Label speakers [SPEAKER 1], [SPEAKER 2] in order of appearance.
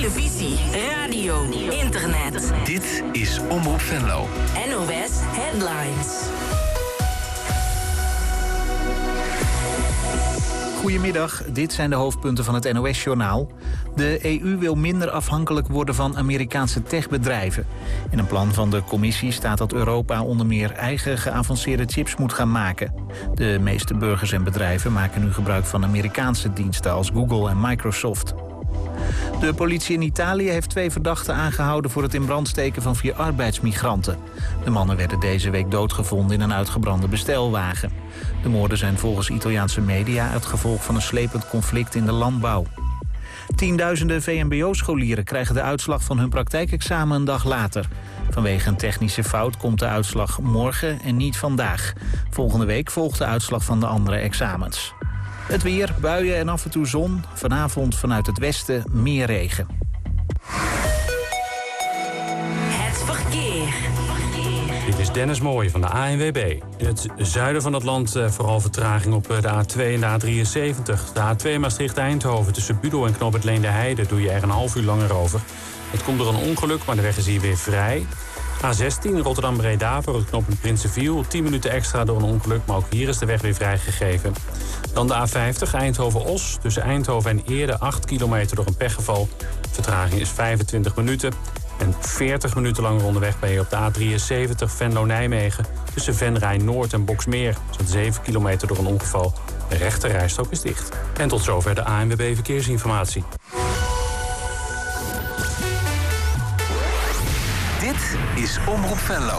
[SPEAKER 1] televisie, radio, internet.
[SPEAKER 2] Dit is Omroep Venlo.
[SPEAKER 1] NOS Headlines.
[SPEAKER 3] Goedemiddag, dit zijn de hoofdpunten van het NOS-journaal. De EU wil minder afhankelijk worden van Amerikaanse techbedrijven. In een plan van de commissie staat dat Europa onder meer eigen geavanceerde chips moet gaan maken. De meeste burgers en bedrijven maken nu gebruik van Amerikaanse diensten als Google en Microsoft. De politie in Italië heeft 2 verdachten aangehouden voor het in brand steken van 4 arbeidsmigranten. De mannen werden deze week doodgevonden in een uitgebrande bestelwagen. De moorden zijn volgens Italiaanse media het gevolg van een slepend conflict in de landbouw. Tienduizenden VMBO-scholieren krijgen de uitslag van hun praktijkexamen een dag later. Vanwege een technische fout komt de uitslag morgen en niet vandaag. Volgende week volgt de uitslag van de andere examens. Het weer, buien en af en toe zon. Vanavond vanuit het westen meer regen.
[SPEAKER 1] Het verkeer.
[SPEAKER 4] Dit is Dennis Mooij van de ANWB. In het zuiden van het land vooral vertraging op de A2 en de A73. De A2 Maastricht-Eindhoven tussen Budel en Knoop het Leende Heide doe je er een half uur langer over. Het komt door een ongeluk, maar de weg is hier weer vrij. A16 Rotterdam-Breda voor het knooppunt Prinsenviel. 10 minuten extra door een ongeluk, maar ook hier is de weg weer vrijgegeven. Dan de A50 Eindhoven-Os. Tussen Eindhoven en Eerde 8 kilometer door een pechgeval. Vertraging is 25 minuten. En 40 minuten langer onderweg ben je op de A73 Venlo-Nijmegen. Tussen Venray-Noord en Boksmeer. Zo'n 7 kilometer door een ongeval. De rechterrijstrook is dicht. En tot zover de ANWB Verkeersinformatie.
[SPEAKER 2] Dit is Omroep Venlo.